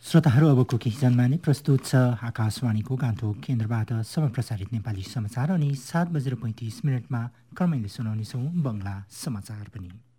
श्रोताहरू अबको केही क्षणमा नै प्रस्तुत छ आकाशवाणीको गान्तोक केन्द्रबाट समय प्रसारित नेपाली समाचार अनि 7:35 मा क्रमैले सुनाउनेछौँ बङ्गला समाचार पनि।